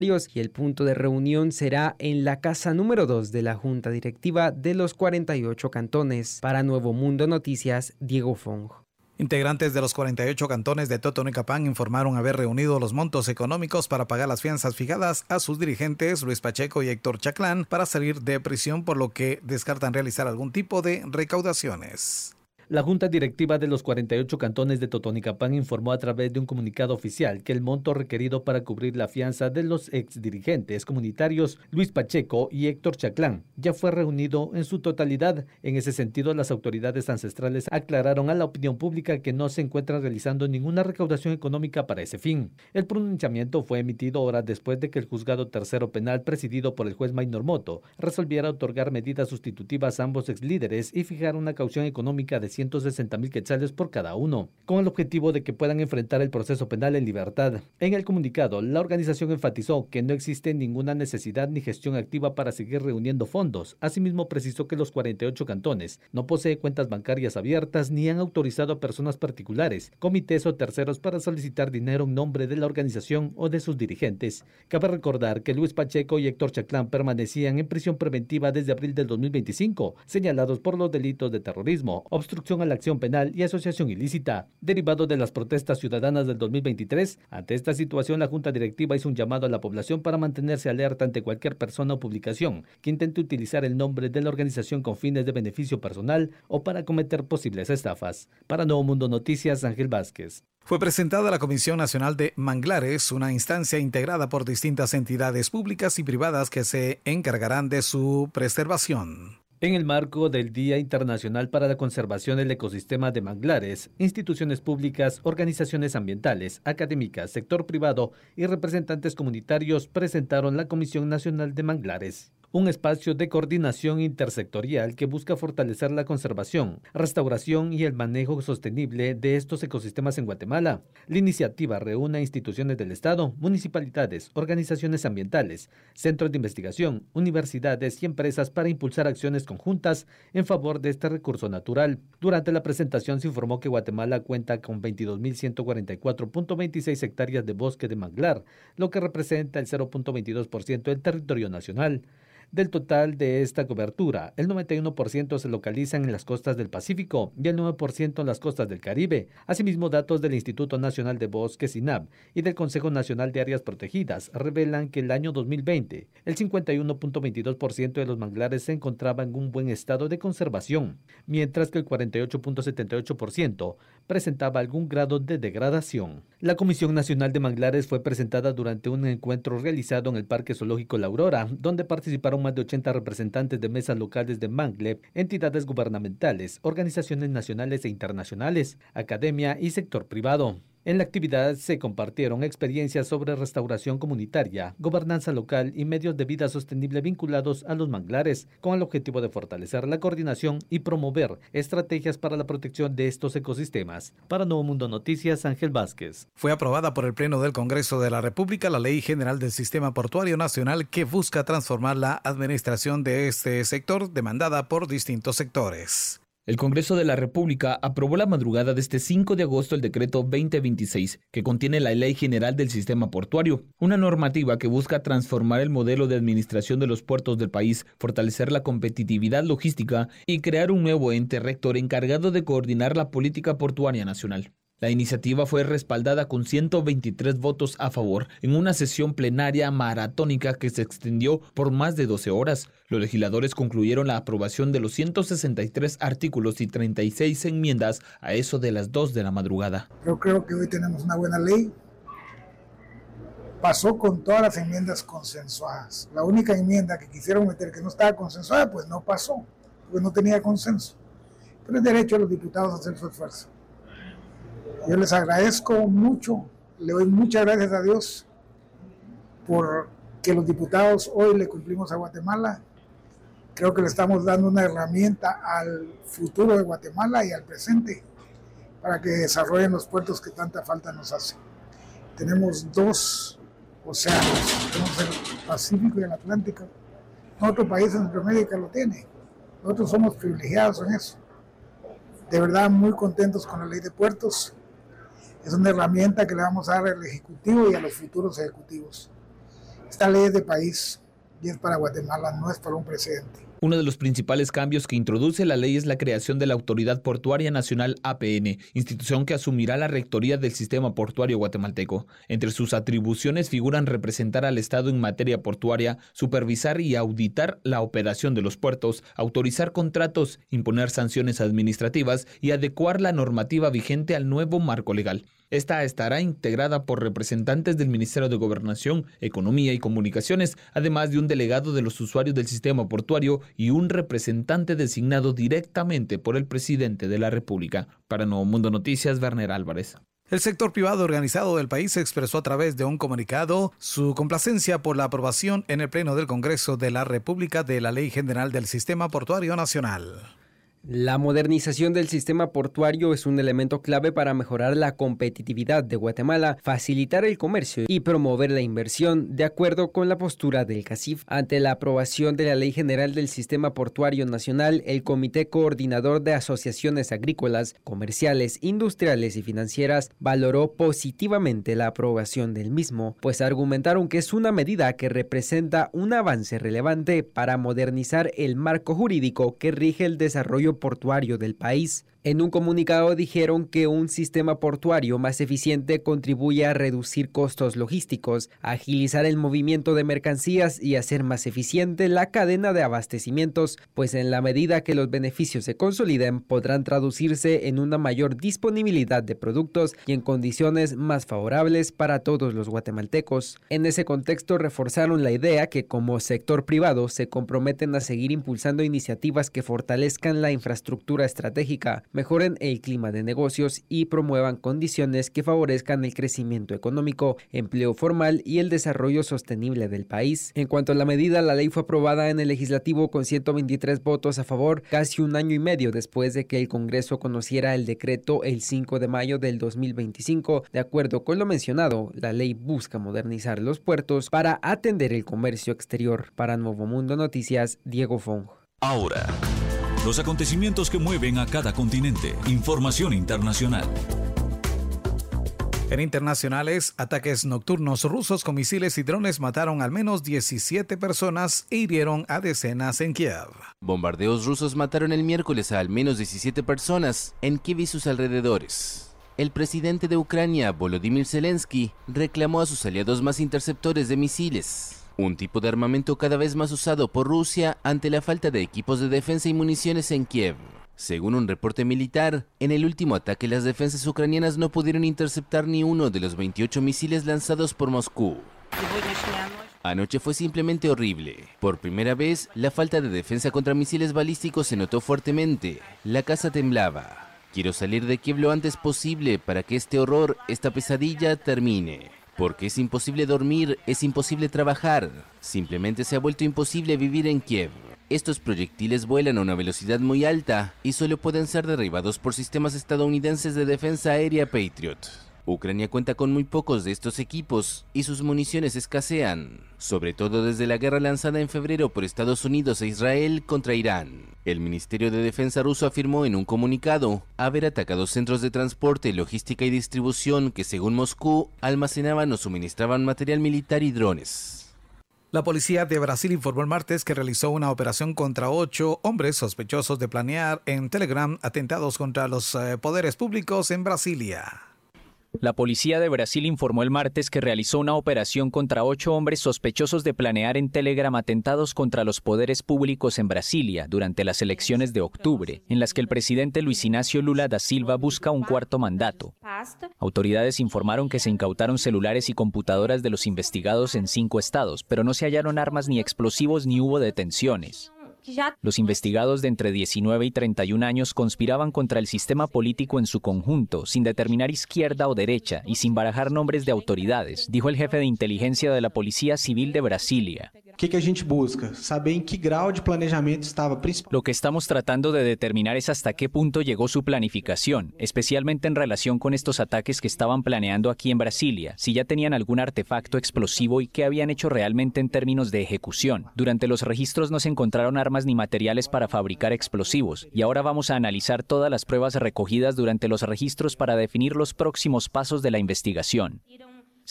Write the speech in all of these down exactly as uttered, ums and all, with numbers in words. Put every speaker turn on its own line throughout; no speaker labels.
y el punto de reunión será en la casa número dos de la Junta Directiva de los cuarenta y ocho cantones. Para Nuevo Mundo Noticias, Diego Fong.
Integrantes de los cuarenta y ocho cantones de Totonicapán informaron haber reunido los montos económicos para pagar las fianzas fijadas a sus dirigentes Luis Pacheco y Héctor Chaclán para salir de prisión, por lo que descartan realizar algún tipo de recaudaciones.
La Junta Directiva de los cuarenta y ocho cantones de Totonicapán informó a través de un comunicado oficial que el monto requerido para cubrir la fianza de los exdirigentes comunitarios Luis Pacheco y Héctor Chaclán ya fue reunido en su totalidad. En ese sentido, las autoridades ancestrales aclararon a la opinión pública que no se encuentran realizando ninguna recaudación económica para ese fin. El pronunciamiento fue emitido horas después de que el juzgado tercero penal, presidido por el juez Maynor Moto, resolviera otorgar medidas sustitutivas a ambos exlíderes y fijar una caución económica de ciento sesenta mil quetzales por cada uno, con el objetivo de que puedan enfrentar el proceso penal en libertad. En el comunicado, la organización enfatizó que no existe ninguna necesidad ni gestión activa para seguir reuniendo fondos. Asimismo, precisó que los cuarenta y ocho cantones no poseen cuentas bancarias abiertas ni han autorizado a personas particulares, comités o terceros para solicitar dinero en nombre de la organización o de sus dirigentes. Cabe recordar que Luis Pacheco y Héctor Chaclán permanecían en prisión preventiva desde abril del dos mil veinticinco, señalados por los delitos de terrorismo, obstrucción a la acción penal y asociación ilícita, derivado de las protestas ciudadanas del dos mil veintitrés. Ante esta situación, la Junta Directiva hizo un llamado a la población para mantenerse alerta ante cualquier persona o publicación que intente utilizar el nombre de la organización con fines de beneficio personal o para cometer posibles estafas. Para Nuevo Mundo Noticias, Ángel Vázquez.
Fue presentada la Comisión Nacional de Manglares, una instancia integrada por distintas entidades públicas y privadas que se encargarán de su preservación.
En el marco del Día Internacional para la Conservación del Ecosistema de Manglares, instituciones públicas, organizaciones ambientales, académicas, sector privado y representantes comunitarios presentaron la Comisión Nacional de Manglares, un espacio de coordinación intersectorial que busca fortalecer la conservación, restauración y el manejo sostenible de estos ecosistemas en Guatemala. La iniciativa reúne a instituciones del Estado, municipalidades, organizaciones ambientales, centros de investigación, universidades y empresas para impulsar acciones conjuntas en favor de este recurso natural. Durante la presentación se informó que Guatemala cuenta con veintidós mil ciento cuarenta y cuatro punto veintiséis hectáreas de bosque de manglar, lo que representa el cero punto veintidós por ciento del territorio nacional. Del total de esta cobertura, el noventa y uno por ciento se localizan en las costas del Pacífico y el nueve por ciento en las costas del Caribe. Asimismo, datos del Instituto Nacional de Bosques, INAB, y del Consejo Nacional de Áreas Protegidas revelan que el año dos mil veinte, el cincuenta y uno punto veintidós por ciento de los manglares se encontraba en un buen estado de conservación, mientras que el cuarenta y ocho punto setenta y ocho por ciento presentaba algún grado de degradación. La Comisión Nacional de Manglares fue presentada durante un encuentro realizado en el Parque Zoológico La Aurora, donde participaron más de ochenta representantes de mesas locales de Manglep, entidades gubernamentales, organizaciones nacionales e internacionales, academia y sector privado. En la actividad se compartieron experiencias sobre restauración comunitaria, gobernanza local y medios de vida sostenible vinculados a los manglares, con el objetivo de fortalecer la coordinación y promover estrategias para la protección de estos ecosistemas. Para Nuevo Mundo Noticias, Ángel Vázquez.
Fue aprobada por el Pleno del Congreso de la República la Ley General del Sistema Portuario Nacional, que busca transformar la administración de este sector demandada por distintos sectores.
El Congreso de la República aprobó la madrugada de este cinco de agosto el decreto veinte veintiséis, que contiene la Ley General del Sistema Portuario, una normativa que busca transformar el modelo de administración de los puertos del país, fortalecer la competitividad logística y crear un nuevo ente rector encargado de coordinar la política portuaria nacional. La iniciativa fue respaldada con ciento veintitrés votos a favor en una sesión plenaria maratónica que se extendió por más de doce horas. Los legisladores concluyeron la aprobación de los ciento sesenta y tres artículos y treinta y seis enmiendas a eso de las dos de la madrugada.
Yo creo que hoy tenemos una buena ley. Pasó con todas las enmiendas consensuadas. La única enmienda que quisieron meter que no estaba consensuada, pues no pasó, porque no tenía consenso. Pero es derecho a los diputados a hacer su esfuerzo. Yo les agradezco mucho, le doy muchas gracias a Dios por que los diputados hoy le cumplimos a Guatemala. Creo que le estamos dando una herramienta al futuro de Guatemala y al presente para que desarrollen los puertos que tanta falta nos hacen. Tenemos dos océanos, tenemos el Pacífico y el Atlántico. No otro país en Centroamérica lo tiene. Nosotros somos privilegiados en eso. De verdad, muy contentos con la ley de puertos. Es una herramienta que le vamos a dar al Ejecutivo y a los futuros ejecutivos. Esta ley es de país y es para Guatemala, no es para un presidente.
Uno de los principales cambios que introduce la ley es la creación de la Autoridad Portuaria Nacional A P N, institución que asumirá la rectoría del sistema portuario guatemalteco. Entre sus atribuciones figuran representar al Estado en materia portuaria, supervisar y auditar la operación de los puertos, autorizar contratos, imponer sanciones administrativas y adecuar la normativa vigente al nuevo marco legal. Esta estará integrada por representantes del Ministerio de Gobernación, Economía y Comunicaciones, además de un delegado de los usuarios del sistema portuario y un representante designado directamente por el presidente de la República. Para Nuevo Mundo Noticias, Werner Álvarez.
El sector privado organizado del país expresó a través de un comunicado su complacencia por la aprobación en el Pleno del Congreso de la República de la Ley General del Sistema Portuario Nacional.
La modernización del sistema portuario es un elemento clave para mejorar la competitividad de Guatemala, facilitar el comercio y promover la inversión, de acuerdo con la postura del CACIF. Ante la aprobación de la Ley General del Sistema Portuario Nacional, el Comité Coordinador de Asociaciones Agrícolas, Comerciales, Industriales y Financieras valoró positivamente la aprobación del mismo, pues argumentaron que es una medida que representa un avance relevante para modernizar el marco jurídico que rige el desarrollo portuario del país. En un comunicado dijeron que un sistema portuario más eficiente contribuye a reducir costos logísticos, a agilizar el movimiento de mercancías y hacer más eficiente la cadena de abastecimientos, pues en la medida que los beneficios se consoliden podrán traducirse en una mayor disponibilidad de productos y en condiciones más favorables para todos los guatemaltecos. En ese contexto reforzaron la idea que como sector privado se comprometen a seguir impulsando iniciativas que fortalezcan la infraestructura estratégica, mejoren el clima de negocios y promuevan condiciones que favorezcan el crecimiento económico, empleo formal y el desarrollo sostenible del país. En cuanto a la medida, la ley fue aprobada en el legislativo con ciento veintitrés votos a favor, casi un año y medio después de que el Congreso conociera el decreto el cinco de mayo del dos mil veinticinco. De acuerdo con lo mencionado, la ley busca modernizar los puertos para atender el comercio exterior. Para Nuevo Mundo Noticias, Diego Fong.
Ahora, los acontecimientos que mueven a cada continente. Información internacional.
En internacionales, ataques nocturnos rusos con misiles y drones mataron al menos diecisiete personas e hirieron a decenas en Kiev.
Bombardeos rusos mataron el miércoles a al menos diecisiete personas en Kiev y sus alrededores. El presidente de Ucrania, Volodymyr Zelensky, reclamó a sus aliados más interceptores de misiles, un tipo de armamento cada vez más usado por Rusia ante la falta de equipos de defensa y municiones en Kiev. Según un reporte militar, en el último ataque las defensas ucranianas no pudieron interceptar ni uno de los veintiocho misiles lanzados por Moscú. Anoche fue simplemente horrible. Por primera vez, la falta de defensa contra misiles balísticos se notó fuertemente. La casa temblaba. Quiero salir de Kiev lo antes posible para que este horror, esta pesadilla, termine. Porque es imposible dormir, es imposible trabajar. Simplemente se ha vuelto imposible vivir en Kiev. Estos proyectiles vuelan a una velocidad muy alta y solo pueden ser derribados por sistemas estadounidenses de defensa aérea Patriot. Ucrania cuenta con muy pocos de estos equipos y sus municiones escasean, sobre todo desde la guerra lanzada en febrero por Estados Unidos e Israel contra Irán. El Ministerio de Defensa ruso afirmó en un comunicado haber atacado centros de transporte, logística y distribución que, según Moscú, almacenaban o suministraban material militar y drones.
La policía de Brasil informó el martes que realizó una operación contra ocho hombres sospechosos de planear en Telegram atentados contra los eh, poderes públicos en Brasilia.
La policía de Brasil informó el martes que realizó una operación contra ocho hombres sospechosos de planear en Telegram atentados contra los poderes públicos en Brasilia durante las elecciones de octubre, en las que el presidente Luis Inácio Lula da Silva busca un cuarto mandato. Autoridades informaron que se incautaron celulares y computadoras de los investigados en cinco estados, pero no se hallaron armas ni explosivos ni hubo detenciones. Los investigados de entre diecinueve y treinta y un años conspiraban contra el sistema político en su conjunto, sin determinar izquierda o derecha y sin barajar nombres de autoridades, dijo el jefe de inteligencia de la Policía Civil de Brasilia.
O que a gente busca? Saber en qué grado de planejamiento estaba.
Lo que estamos tratando de determinar es hasta qué punto llegó su planificación, especialmente en relación con estos ataques que estaban planeando aquí en Brasilia, si ya tenían algún artefacto explosivo y qué habían hecho realmente en términos de ejecución. Durante los registros no se encontraron armas ni materiales para fabricar explosivos, y ahora vamos a analizar todas las pruebas recogidas durante los registros para definir los próximos pasos de la investigación.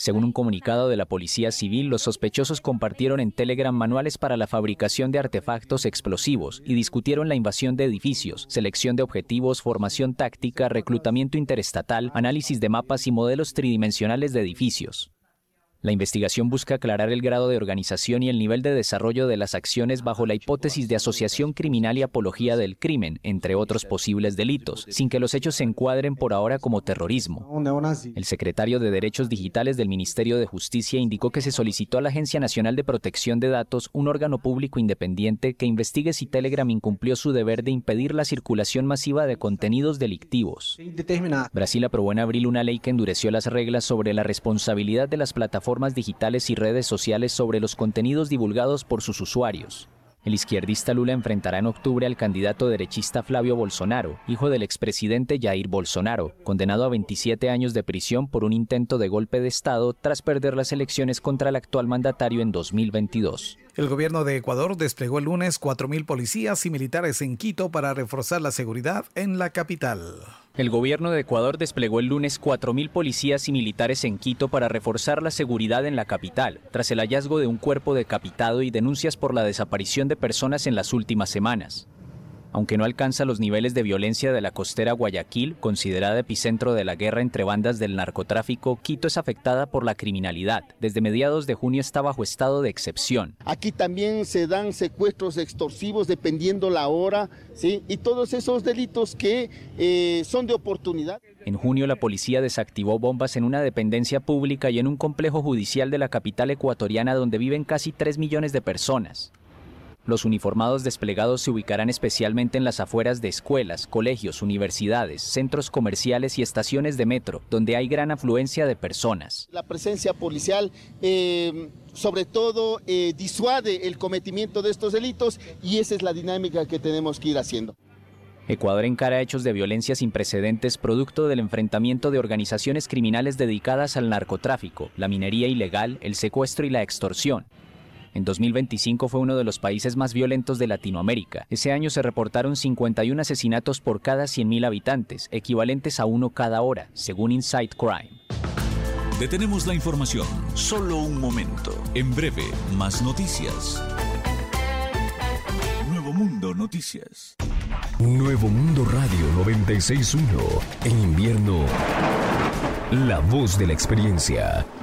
Según un comunicado de la Policía Civil, los sospechosos compartieron en Telegram manuales para la fabricación de artefactos explosivos y discutieron la invasión de edificios, selección de objetivos, formación táctica, reclutamiento interestatal, análisis de mapas y modelos tridimensionales de edificios. La investigación busca aclarar el grado de organización y el nivel de desarrollo de las acciones bajo la hipótesis de asociación criminal y apología del crimen, entre otros posibles delitos, sin que los hechos se encuadren por ahora como terrorismo. El secretario de Derechos Digitales del Ministerio de Justicia indicó que se solicitó a la Agencia Nacional de Protección de Datos, un órgano público independiente, que investigue si Telegram incumplió su deber de impedir la circulación masiva de contenidos delictivos. Brasil aprobó en abril una ley que endureció las reglas sobre la responsabilidad de las plataformas digitales y redes sociales sobre los contenidos divulgados por sus usuarios. El izquierdista Lula enfrentará en octubre al candidato derechista Flavio Bolsonaro, hijo del expresidente Jair Bolsonaro, condenado a veintisiete años de prisión por un intento de golpe de Estado tras perder las elecciones contra el actual mandatario en dos mil veintidós.
El gobierno de Ecuador desplegó el lunes cuatro mil policías y militares en Quito para reforzar la seguridad en la capital.
El gobierno de Ecuador desplegó el lunes cuatro mil policías y militares en Quito para reforzar la seguridad en la capital, tras el hallazgo de un cuerpo decapitado y denuncias por la desaparición de personas en las últimas semanas. Aunque no alcanza los niveles de violencia de la costera Guayaquil, considerada epicentro de la guerra entre bandas del narcotráfico, Quito es afectada por la criminalidad. Desde mediados de junio está bajo estado de excepción.
Aquí también se dan secuestros extorsivos dependiendo la hora, ¿sí? Y todos esos delitos que eh, son de oportunidad.
En junio la policía desactivó bombas en una dependencia pública y en un complejo judicial de la capital ecuatoriana donde viven casi tres millones de personas. Los uniformados desplegados se ubicarán especialmente en las afueras de escuelas, colegios, universidades, centros comerciales y estaciones de metro, donde hay gran afluencia de personas.
La presencia policial, eh, sobre todo, eh, disuade el cometimiento de estos delitos y esa es la dinámica que tenemos que ir haciendo.
Ecuador encara hechos de violencia sin precedentes producto del enfrentamiento de organizaciones criminales dedicadas al narcotráfico, la minería ilegal, el secuestro y la extorsión. En dos mil veinticinco fue uno de los países más violentos de Latinoamérica. Ese año se reportaron cincuenta y uno asesinatos por cada cien mil habitantes, equivalentes a uno cada hora, según Insight Crime.
Detenemos la información. Solo un momento. En breve, más noticias. Nuevo Mundo Noticias.
Nuevo Mundo Radio noventa y seis punto uno. En invierno, la voz de la experiencia.